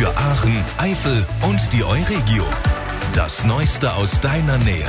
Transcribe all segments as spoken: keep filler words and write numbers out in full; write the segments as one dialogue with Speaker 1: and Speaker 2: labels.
Speaker 1: Für Aachen, Eifel und die Euregio. Das Neueste aus deiner Nähe.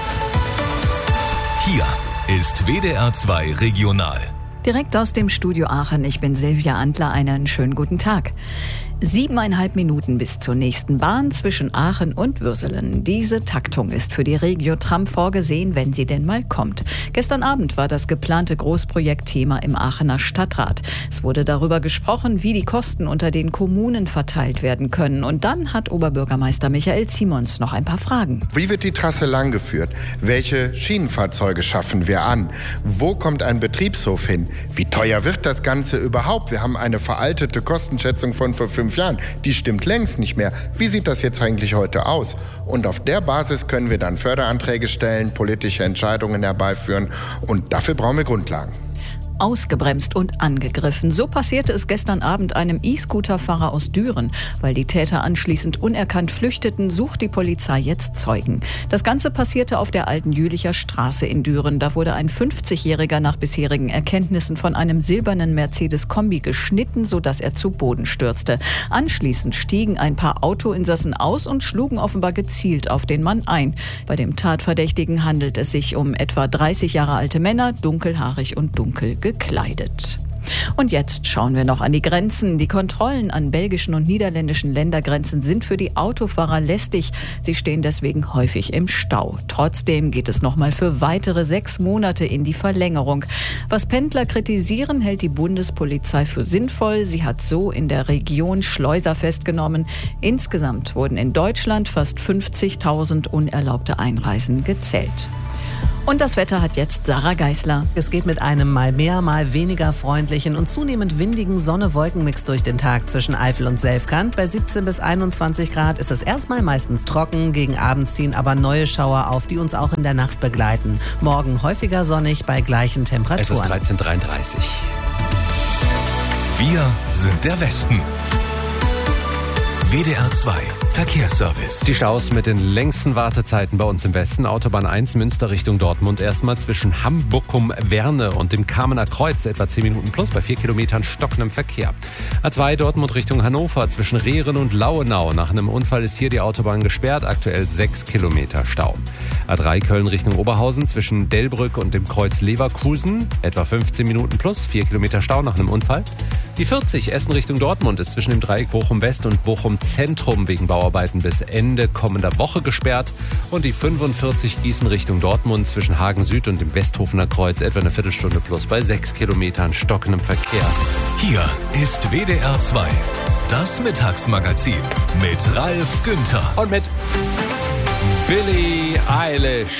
Speaker 1: Hier ist W D R zwei Regional.
Speaker 2: Direkt aus dem Studio Aachen, ich bin Silvia Antler, einen schönen guten Tag. Siebeneinhalb Minuten bis zur nächsten Bahn zwischen Aachen und Würselen. Diese Taktung ist für die Regio-Tram vorgesehen, wenn sie denn mal kommt. Gestern Abend war das geplante Großprojekt Thema im Aachener Stadtrat. Es wurde darüber gesprochen, wie die Kosten unter den Kommunen verteilt werden können. Und dann hat Oberbürgermeister Michael Simons noch ein paar Fragen.
Speaker 3: Wie wird die Trasse langgeführt? Welche Schienenfahrzeuge schaffen wir an? Wo kommt ein Betriebshof hin? Wie teuer wird das Ganze überhaupt? Wir haben eine veraltete Kostenschätzung von vor fünf Jahren. Die stimmt längst nicht mehr. Wie sieht das jetzt eigentlich heute aus? Und auf der Basis können wir dann Förderanträge stellen, politische Entscheidungen herbeiführen. Und dafür brauchen wir Grundlagen.
Speaker 2: Ausgebremst und angegriffen. So passierte es gestern Abend einem E-Scooter-Fahrer aus Düren. Weil die Täter anschließend unerkannt flüchteten, sucht die Polizei jetzt Zeugen. Das Ganze passierte auf der alten Jülicher Straße in Düren. Da wurde ein fünfzigjähriger nach bisherigen Erkenntnissen von einem silbernen Mercedes-Kombi geschnitten, sodass er zu Boden stürzte. Anschließend stiegen ein paar Autoinsassen aus und schlugen offenbar gezielt auf den Mann ein. Bei dem Tatverdächtigen handelt es sich um etwa dreißig Jahre alte Männer, dunkelhaarig und dunkel gekleidet. Und jetzt schauen wir noch an die Grenzen. Die Kontrollen an belgischen und niederländischen Ländergrenzen sind für die Autofahrer lästig. Sie stehen deswegen häufig im Stau. Trotzdem geht es nochmal für weitere sechs Monate in die Verlängerung. Was Pendler kritisieren, hält die Bundespolizei für sinnvoll. Sie hat so in der Region Schleuser festgenommen. Insgesamt wurden in Deutschland fast fünfzigtausend unerlaubte Einreisen gezählt. Und das Wetter hat jetzt Sarah Geisler.
Speaker 4: Es geht mit einem mal mehr, mal weniger freundlichen und zunehmend windigen Sonne-Wolken-Mix durch den Tag zwischen Eifel und Selfkant. Bei siebzehn bis einundzwanzig Grad ist es erstmal meistens trocken. Gegen Abend ziehen aber neue Schauer auf, die uns auch in der Nacht begleiten. Morgen häufiger sonnig bei gleichen Temperaturen.
Speaker 5: Es ist dreizehn Uhr dreiunddreißig.
Speaker 1: Wir sind der Westen. W D R zwei Verkehrsservice.
Speaker 5: Die Staus mit den längsten Wartezeiten bei uns im Westen. Autobahn eins Münster Richtung Dortmund. Erstmal zwischen Hambuckum-Werne und dem Kamener Kreuz etwa zehn Minuten plus bei vier Kilometern stockendem Verkehr. A zwei Dortmund Richtung Hannover zwischen Rehren und Lauenau. Nach einem Unfall ist hier die Autobahn gesperrt. Aktuell sechs Kilometer Stau. A drei Köln Richtung Oberhausen zwischen Delbrück und dem Kreuz Leverkusen. Etwa fünfzehn Minuten plus, vier Kilometer Stau nach einem Unfall. Die vierzig Essen Richtung Dortmund ist zwischen dem Dreieck Bochum West und Bochum Zentrum wegen Bauarbeiten bis Ende kommender Woche gesperrt. Und die fünfundvierzig Gießen Richtung Dortmund zwischen Hagen Süd und dem Westhofener Kreuz etwa eine Viertelstunde plus bei sechs Kilometern stockendem Verkehr.
Speaker 1: Hier ist W D R zwei, das Mittagsmagazin mit Ralf Günther.
Speaker 5: Und mit Billie Eilish.